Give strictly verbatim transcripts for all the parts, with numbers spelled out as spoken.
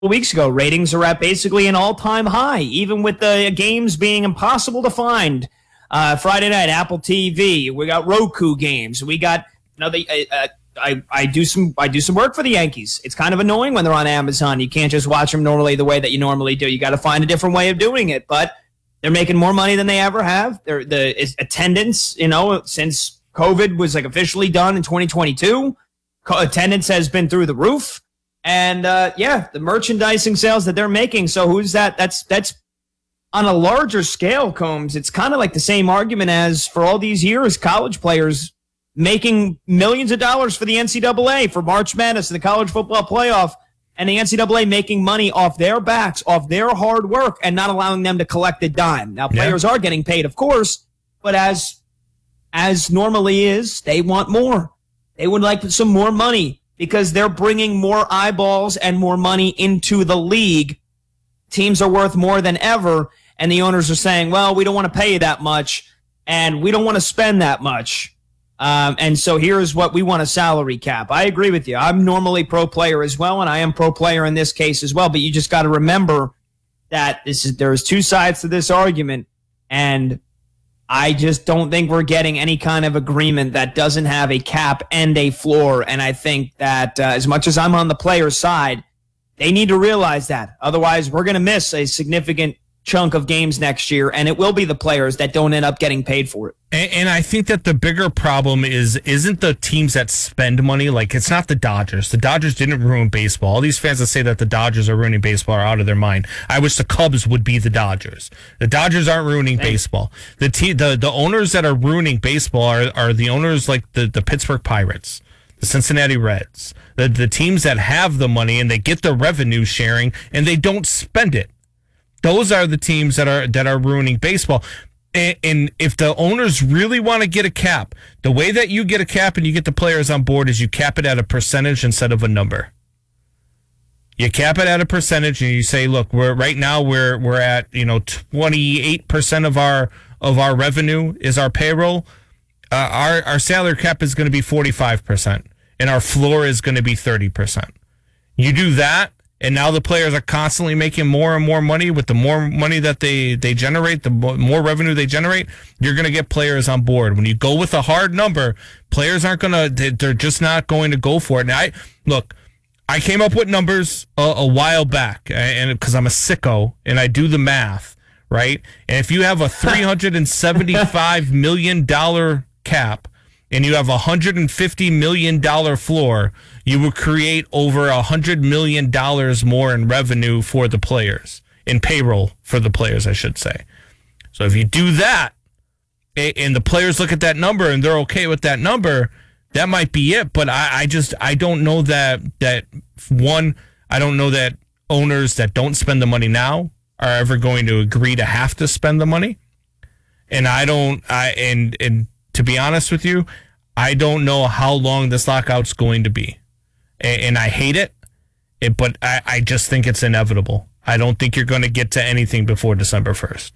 weeks ago, ratings are at basically an all-time high, even with the games being impossible to find. Uh, Friday night, Apple T V. We got Roku games. We got you know the. Uh, I, I do some I do some work for the Yankees. It's kind of annoying when they're on Amazon. You can't just watch them normally the way that you normally do. You got to find a different way of doing it. But they're making more money than they ever have. They're, the attendance, you know, since COVID was like officially done in twenty twenty-two, attendance has been through the roof. And uh, yeah, the merchandising sales that they're making. So who's that? That's that's on a larger scale, Combs. It's kind of like the same argument as for all these years, college players making millions of dollars for the N C double A, for March Madness and the college football playoff, and the N C double A making money off their backs, off their hard work, and not allowing them to collect a dime. Now, players yeah. are getting paid, of course, but as as normally is, they want more. They would like some more money because they're bringing more eyeballs and more money into the league. Teams are worth more than ever, and the owners are saying, well, we don't want to pay you that much, and we don't want to spend that much. Um, and so here's what we want: a salary cap. I agree with you. I'm normally pro player as well, and I am pro player in this case as well. But you just got to remember that this is there's two sides to this argument, and I just don't think we're getting any kind of agreement that doesn't have a cap and a floor. And I think that uh, as much as I'm on the player's side, they need to realize that. Otherwise, we're going to miss a significant chunk of games next year, and it will be the players that don't end up getting paid for it. And, and I think that the bigger problem is isn't the teams that spend money. Like, it's not the Dodgers. The Dodgers didn't ruin baseball. All these fans that say that the Dodgers are ruining baseball are out of their mind. I wish the Cubs would be the Dodgers. The Dodgers aren't ruining Thanks. baseball. The, te- the the owners that are ruining baseball are, are the owners like the, the Pittsburgh Pirates, the Cincinnati Reds, the, the teams that have the money and they get the revenue sharing and they don't spend it. Those are the teams that are that are ruining baseball. And, and if the owners really want to get a cap, the way that you get a cap and you get the players on board is you cap it at a percentage instead of a number. You cap it at a percentage and you say, look, we're right now we're we're at, you know, twenty-eight percent of our of our revenue is our payroll. Uh, our our salary cap is going to be forty-five percent and our floor is going to be thirty percent. You do that, and now the players are constantly making more and more money. With the more money that they, they generate, the more revenue they generate, you're going to get players on board. When you go with a hard number, players aren't going to, they're just not going to go for it. And I, look, I came up with numbers a, a while back, and because I'm a sicko and I do the math, right? And if you have a three hundred seventy-five million dollars cap, and you have a one hundred fifty million dollars floor, you will create over one hundred million dollars more in revenue for the players, in payroll for the players, I should say. So if you do that, and the players look at that number and they're okay with that number, that might be it. But I, I just, I don't know that, that one, I don't know that owners that don't spend the money now are ever going to agree to have to spend the money. And I don't, I, and, and, to be honest with you, I don't know how long this lockout's going to be. And, and I hate it, it but I, I just think it's inevitable. I don't think you're going to get to anything before December first.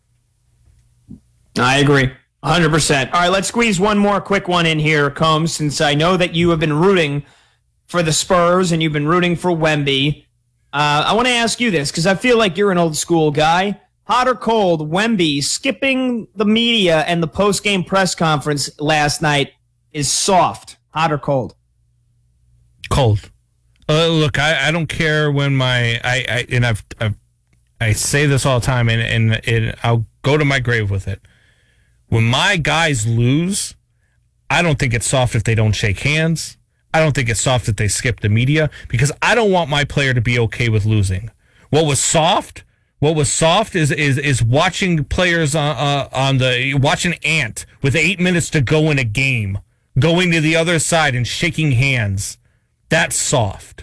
I agree. one hundred percent. All right, let's squeeze one more quick one in here, Combs, since I know that you have been rooting for the Spurs and you've been rooting for Wemby. Uh, I want to ask you this, because I feel like you're an old school guy. Hot or cold, Wemby skipping the media and the post-game press conference last night is soft. Hot or cold? Cold. Uh, look, I, I don't care when my I, I and I've, I've I say this all the time, and, and and I'll go to my grave with it. When my guys lose, I don't think it's soft if they don't shake hands. I don't think it's soft if they skip the media, because I don't want my player to be okay with losing. What was soft? What was soft is is is watching players on uh, on the watching Ant with eight minutes to go in a game, going to the other side and shaking hands. That's soft.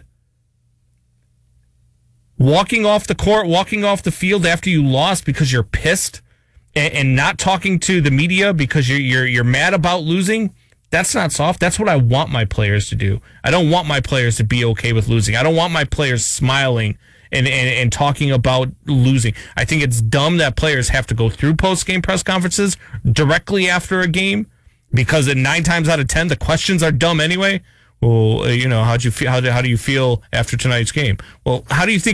Walking off the court, walking off the field after you lost because you're pissed, and, and not talking to the media because you're you're you're mad about losing. That's not soft. That's what I want my players to do. I don't want my players to be okay with losing. I don't want my players smiling And, and and talking about losing. I think it's dumb that players have to go through post-game press conferences directly after a game, because nine times out of ten, the questions are dumb anyway. well, uh, you know, how'd you feel? How do, how do you feel after tonight's game? Well, how do you think